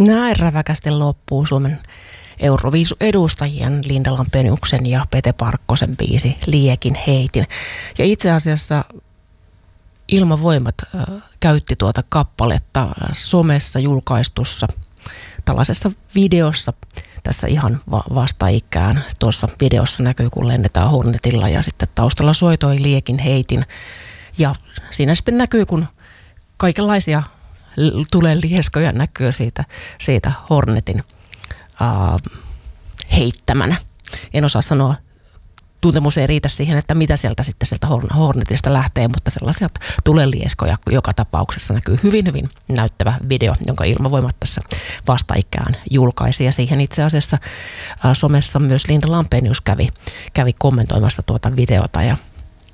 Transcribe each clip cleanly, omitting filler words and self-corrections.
Näin räväkästi loppuu Suomen Euroviisu-edustajien Linda Lampeniuksen ja Pete Parkkosen biisi Liekin heitin. Ja itse asiassa Ilmavoimat käytti tuota kappaletta somessa julkaistussa tällaisessa videossa tässä ihan vastaikään. Tuossa videossa näkyy, kun lennetään Hornetilla ja sitten taustalla soitoi Liekin heitin. Ja siinä sitten näkyy, kun kaikenlaisia tulenlieskoja näkyy siitä Hornetin heittämänä. En osaa sanoa, tuntemus ei riitä siihen, että mitä sieltä Hornetista lähtee, mutta sellaisia tulenlieskoja joka tapauksessa näkyy hyvin näyttävä video, jonka Ilmavoimat tässä vastaikään julkaisi. Ja siihen itse asiassa somessa myös Linda Lampenius kävi kommentoimassa tuota videota ja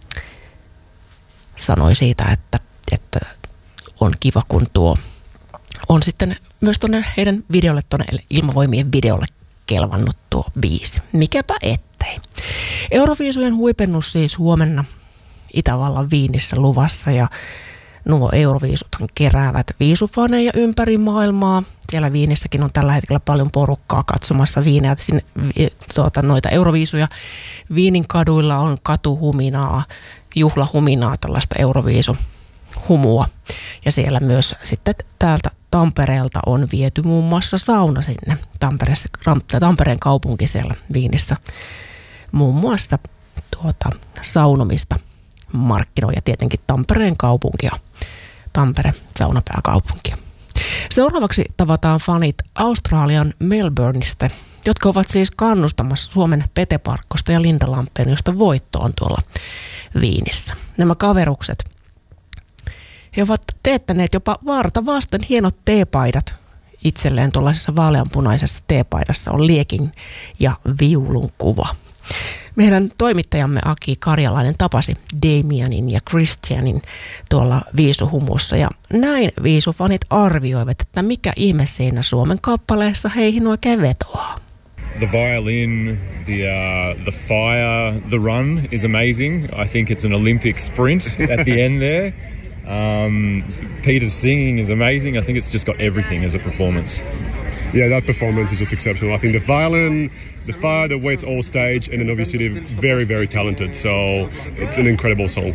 sanoi siitä, että on kiva, kun tuo on sitten myös tuonne heidän videolle, tuonne Ilmavoimien videolle kelvannut tuo biisi. Mikäpä ettei. Euroviisujen huipennus siis huomenna Itävallan Viinissä luvassa ja nuo Euroviisuthan keräävät viisufaneja ympäri maailmaa. Siellä Viinissäkin on tällä hetkellä paljon porukkaa katsomassa noita Euroviisuja. Viinin kaduilla on katuhuminaa, juhlahuminaa, tällaista Euroviisuhumua. Ja siellä myös sitten täältä Tampereelta on viety muun muassa sauna sinne. Tampereen kaupunki siellä Viinissä muun muassa saunomista markkinoi ja tietenkin Tampereen kaupunkia, Tampere saunapääkaupunkia. Seuraavaksi tavataan fanit Australian Melbourneista, jotka ovat siis kannustamassa Suomen Pete Parkkosta ja Linda Lampeniusta voittoon tuolla Viinissä. Nämä kaverukset, he ovat teettäneet jopa varta vasten hienot teepaidat itselleen. Tuollaisessa vaaleanpunaisessa teepaidassa on liekin ja viulun kuva. Meidän toimittajamme Aki Karjalainen tapasi Damianin ja Christianin tuolla viisuhumussa ja näin viisufanit arvioivat, että mikä ihme siinä Suomen kappaleessa heihin oikein vetoaa. The violin, the fire, the run is amazing. I think it's an Olympic sprint at the end there. Peter's singing is amazing. I think it's just got everything as a performance. Yeah, that performance is just exceptional. I think the violin, the fire, the way it's all staged, and then obviously they're very, very talented. So it's an incredible song.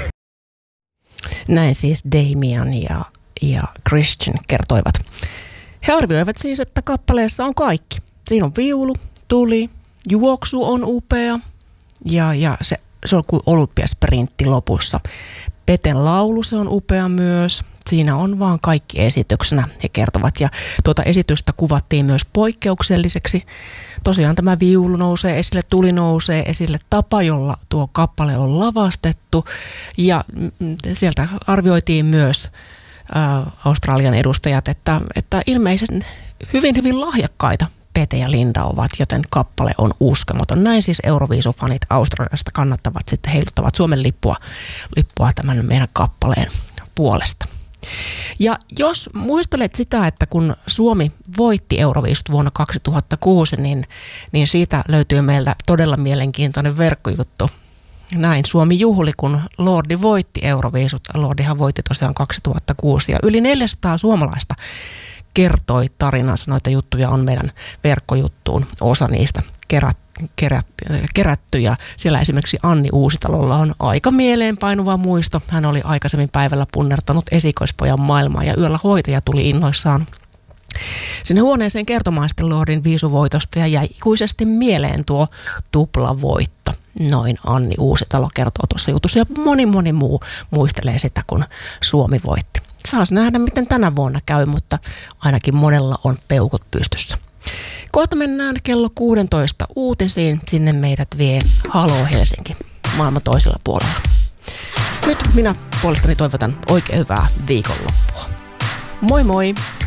Näin siis Damian ja Christian kertoivat. He arvioivat siis, että kappaleessa on kaikki. Siinä on viulu, tuli, juoksu on upea ja se on kuin olympiasprintti lopussa. Peten laulu, se on upea myös. Siinä on vaan kaikki esityksenä, he kertovat. Ja tuota esitystä kuvattiin myös poikkeukselliseksi. Tosiaan tämä viulu nousee esille, tuli nousee esille, tapa, jolla tuo kappale on lavastettu. Ja sieltä arvioitiin myös Australian edustajat, että ilmeisen hyvin lahjakkaita Pete ja Linda ovat, joten kappale on uskomaton. Näin siis Euroviisufanit Australiasta heiluttavat Suomen lippua tämän meidän kappaleen puolesta. Ja jos muistelet sitä, että kun Suomi voitti Euroviisut vuonna 2006, niin siitä löytyy meiltä todella mielenkiintoinen verkkojuttu. Näin Suomi juhli, kun Lordi voitti Euroviisut. Lordihan voitti tosiaan 2006 ja yli 400 suomalaista kertoi tarinansa. Noita juttuja on meidän verkkojuttuun osa niistä kerätty ja siellä esimerkiksi Anni Uusitalolla on aika mieleenpainuva muisto. Hän oli aikaisemmin päivällä punnertanut esikoispojan maailmaa ja yöllä hoitaja tuli innoissaan sinne huoneeseen kertomaan sitten Lordin viisuvoitosta ja jäi ikuisesti mieleen tuo tuplavoitto. Noin Anni Uusitalo kertoo tuossa jutussa ja moni muu muistelee sitä, kun Suomi voitti. Saas nähdä, miten tänä vuonna käy, mutta ainakin monella on peukut pystyssä. Kohta mennään kello 16 uutisiin. Sinne meidät vie Halo Helsinki maailman toisella puolella. Nyt minä puolestani toivotan oikein hyvää viikonloppua. Moi moi!